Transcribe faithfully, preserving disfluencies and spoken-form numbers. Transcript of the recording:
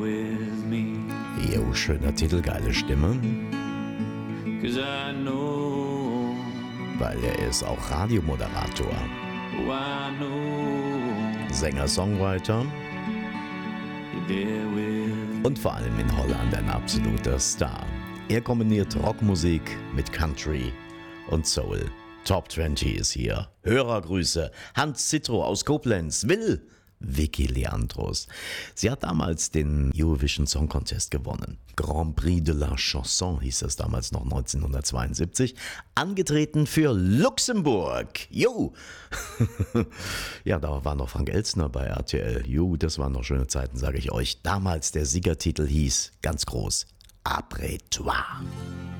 with me. Jo, schöner Titel, geile Stimme. 'Cause I know, Weil er ist auch Radiomoderator, oh, I know Sänger, Songwriter you're there with und vor allem in Holland ein absoluter Star. Er kombiniert Rockmusik mit Country und Soul. Top zwanzig ist hier. Hörergrüße. Hans Zittro aus Koblenz will Vicky Leandros. Sie hat damals den Eurovision Song Contest gewonnen. Grand Prix de la Chanson hieß das damals noch neunzehnhundertzweiundsiebzig. Angetreten für Luxemburg. Jo! Ja, da war noch Frank Elstner bei R T L. Jo, das waren noch schöne Zeiten, sage ich euch. Damals der Siegertitel hieß, ganz groß, Après toi.